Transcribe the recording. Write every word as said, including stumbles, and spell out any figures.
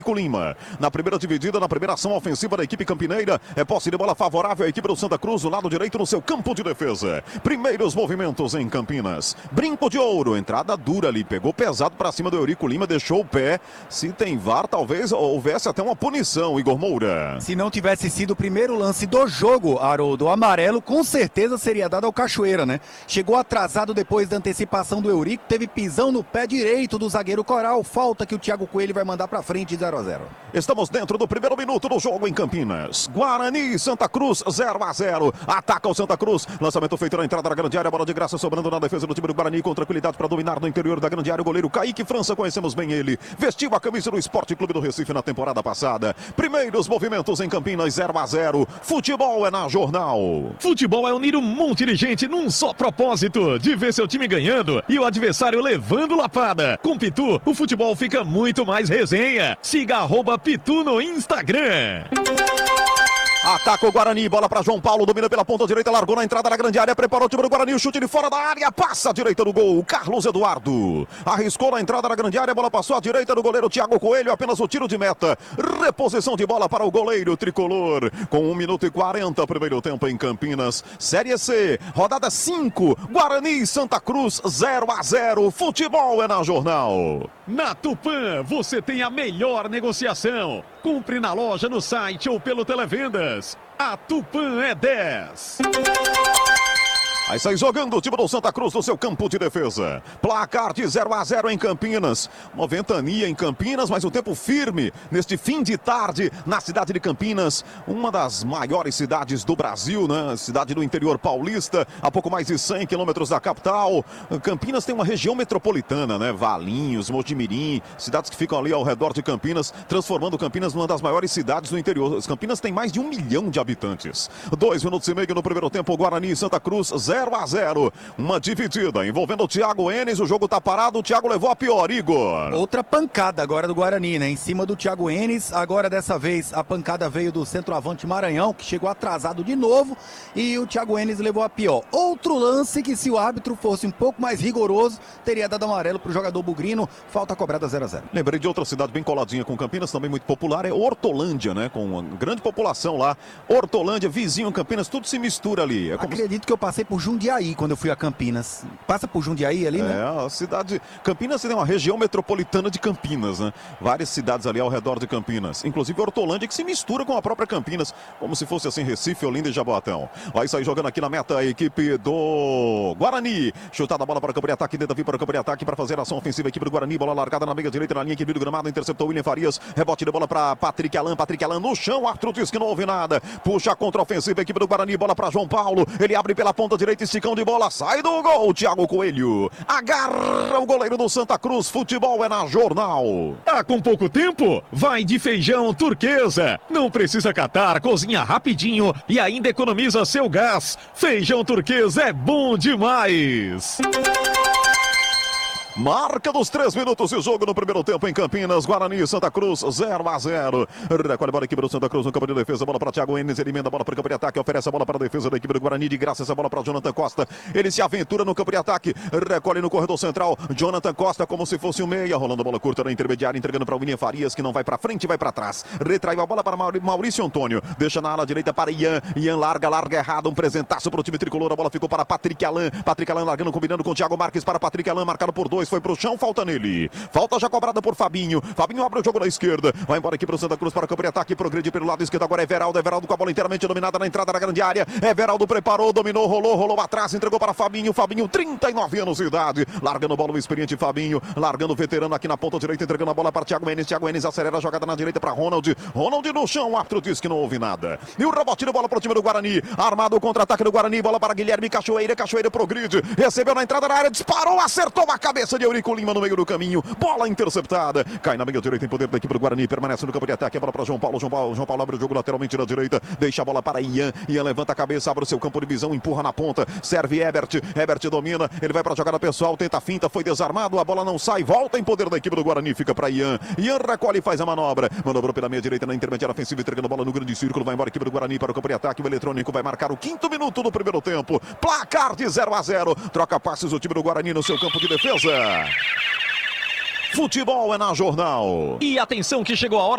Lima. Na primeira dividida, na primeira ação ofensiva da equipe campineira, é posse de bola favorável à equipe do Santa Cruz, do lado direito no seu campo de defesa. Primeiros movimentos em Campinas. Brinco de ouro, entrada dura ali, pegou pesado para cima do Eurico Lima, deixou o pé. Se tem V A R, talvez houvesse até uma punição, Igor Moura. Se não tivesse sido o primeiro lance do jogo, Haroldo, o amarelo com certeza seria dado ao Cachoeira, né? Chegou atrasado depois da antecipação do Eurico, teve pisão no pé direito do zagueiro Coral, falta que o Thiago Coelho vai mandar para frente, zero a zero. Estamos dentro do primeiro minuto do jogo em Campinas. Guarani e Santa Cruz, zero a zero. Ataca o Santa Cruz. Lançamento feito na entrada da grande área. Bola de graça sobrando na defesa do time do Guarani. Com tranquilidade para dominar no interior da grande área. O goleiro Kaique França, conhecemos bem ele. Vestiu a camisa do Esporte Clube do Recife na temporada passada. Primeiros movimentos em Campinas, zero a zero. Futebol é na Jornal. Futebol é unir um monte de gente num só propósito, de ver seu time ganhando e o adversário levando lapada. Com Pitu, o futebol fica muito mais resenha. Siga arroba Pitu no Instagram. Ataca o Guarani, bola para João Paulo, domina pela ponta direita, largou na entrada da grande área, preparou o time do Guarani, o chute de fora da área, passa à direita do gol, Carlos Eduardo. Arriscou na entrada da grande área, a bola passou à direita do goleiro Thiago Coelho, apenas o tiro de meta. Reposição de bola para o goleiro tricolor, com um minuto e quarenta, primeiro tempo em Campinas. Série C, rodada cinco, Guarani e Santa Cruz, zero a zero, futebol é na Jornal. Na Tupã, você tem a melhor negociação. Compre na loja, no site ou pelo Televendas. A Tupã é dez. Aí sai jogando o time do Santa Cruz no seu campo de defesa. Placar de zero a zero em Campinas. Uma ventania em Campinas, mas o tempo firme neste fim de tarde na cidade de Campinas. Uma das maiores cidades do Brasil, né? Cidade do interior paulista, a pouco mais de cem quilômetros da capital. Campinas tem uma região metropolitana, né? Valinhos, Mojimirim, cidades que ficam ali ao redor de Campinas, transformando Campinas numa das maiores cidades do interior. Campinas tem mais de um milhão de habitantes. Dois minutos e meio no primeiro tempo, Guarani e Santa Cruz, zero a zero. Uma dividida envolvendo o Thiago Enes. O jogo tá parado. O Thiago levou a pior, Igor. Outra pancada agora do Guarani, né? Em cima do Thiago Enes. Agora dessa vez a pancada veio do centroavante Maranhão, que chegou atrasado de novo. E o Thiago Enes levou a pior. Outro lance que, se o árbitro fosse um pouco mais rigoroso, teria dado amarelo pro jogador bugrino. Falta cobrada zero a zero. Lembrei de outra cidade bem coladinha com Campinas, também muito popular. É Hortolândia, né? Com uma grande população lá. Hortolândia, vizinho Campinas, tudo se mistura ali. É como... Acredito que eu passei por Jundiaí quando eu fui a Campinas. Passa por Jundiaí ali, né? É, a cidade... Campinas tem uma região metropolitana de Campinas, né? Várias cidades ali ao redor de Campinas. Inclusive Hortolândia, que se mistura com a própria Campinas, como se fosse assim Recife, Olinda e Jaboatão. Vai sair jogando aqui na meta a equipe do Guarani. Chutada a bola para o campo de ataque, tenta vir para o campo de ataque para fazer a ação ofensiva. A equipe do Guarani, bola largada na meia direita, na linha, equipe do gramado, interceptou William Farias. Rebote de bola para Patrick Alan, Patrick Alan no chão, Arthur diz que não houve nada. Puxa a contra-ofensiva, a equipe do Guarani, bola para João Paulo. Ele abre pela ponta direita, esticão de bola, sai do gol, Thiago Coelho. Agarra o goleiro do Santa Cruz, futebol é na Jornal. Tá com pouco tempo? Vai de feijão turquesa. Não precisa catar, cozinha rapidinho e ainda economiza seu gás. Feijão turquesa é bom demais. Marca dos três minutos de jogo no primeiro tempo em Campinas. Guarani e Santa Cruz, zero a zero. Recolhe a bola, a equipe do Santa Cruz no campo de defesa. Bola para Thiago Enes, ele emenda a bola para o campo de ataque. Oferece a bola para a defesa da equipe do Guarani. De graça essa bola para Jonathan Costa. Ele se aventura no campo de ataque. Recolhe no corredor central. Jonathan Costa como se fosse um meia. Rolando a bola curta na intermediária. Entregando para o William Farias, que não vai para frente, vai para trás. Retraiu a bola para Maurício Antônio. Deixa na ala direita para Ian. Ian larga, larga errado. Um presentaço para o time tricolor. A bola ficou para Patrick Alan. Patrick Alan largando, combinando com o Thiago Marques para Patrick Alan. Marcado por dois. Foi para o chão. Falta nele. Falta já cobrada por Fabinho. Fabinho abre o jogo na esquerda. Vai embora aqui para o Santa Cruz para o campo de ataque. Progride pelo lado esquerdo. Agora é Everaldo. Everaldo com a bola inteiramente dominada na entrada da grande área. Everaldo preparou, dominou, rolou, rolou atrás. Entregou para Fabinho. Fabinho, trinta e nove anos de idade. Largando a bola o experiente Fabinho. Largando o veterano aqui na ponta direita. Entregando a bola para Thiago Enes. Thiago Enes acelera a jogada na direita para Ronald. Ronald no chão. O árbitro diz que não houve nada. E o rebote de bola para o time do Guarani. Armado o contra-ataque do Guarani. Bola para Guilherme Cachoeira. Cachoeira progride. Recebeu na entrada da área. Disparou. Acertou a cabeça de Eurico Lima no meio do caminho. Bola interceptada. Cai na meia direita em poder da equipe do Guarani. Permanece no campo de ataque. A bola para João Paulo. João Paulo. João Paulo abre o jogo lateralmente na direita. Deixa a bola para Ian. Ian levanta a cabeça. Abre o seu campo de visão. Empurra na ponta. Serve Ebert. Ebert domina. Ele vai para a jogada pessoal. Tenta a finta. Foi desarmado. A bola não sai. Volta em poder da equipe do Guarani. Fica para Ian. Ian recolhe e faz a manobra. Manobrou pela meia direita na intermediária ofensiva. Entregando a bola no grande círculo. Vai embora a equipe do Guarani para o campo de ataque. O eletrônico vai marcar o quinto minuto do primeiro tempo. Placar de zero a zero. Troca passes o time do Guarani no seu campo de defesa. Futebol é na Jornal. E atenção que chegou a hora